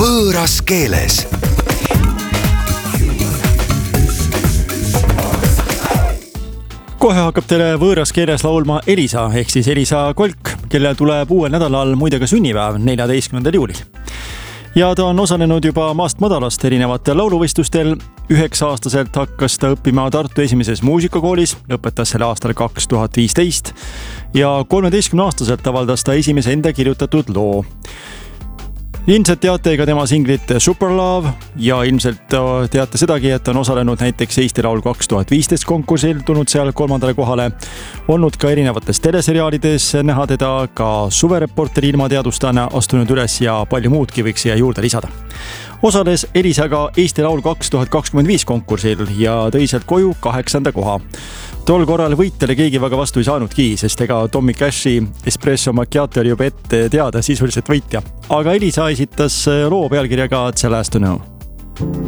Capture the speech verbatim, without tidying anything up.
võõras keeles. Kohe hakkab teile võõras keeles laulma Elisa ehk siis Elisa Kolk, kelle tuleb uuel nädalal muide ka sünnipäev neljateistkümnendal juulil. Ja ta on osalenud juba maast madalast erinevatel lauluvõistlustel. Üheksa-aastaselt hakkas ta õppima Tartu esimeses muusikakoolis, lõpetas selle aastal kaks tuhat viisteist ja kolmeteistkümne-aastaselt avaldas ta esimese enda kirjutatud loo. Ilmselt teate ka tema singlit Super Love ja ilmselt teate sedagi, et on osalenud näiteks Eesti Laul kaks tuhat viisteist konkursil, tulnud seal kolmandale kohale, olnud ka erinevates teleseriaalides, näha teda ka suvereporteri ilmateadustana astunud üles ja palju muudki võiks siia juurde lisada. Osales Elisa ka Eesti Laul kaks tuhat kakskümmend viis konkursil ja tõi sealt koju kaheksanda koha. Tol korral võitjale keegi väga vastu ei saanudki, sest ega Tommy Cashi Espresso Macchiato oli juba ette teada sisuliselt võitja. Aga Elisa esitas loo pealkirjaga The Last to Know.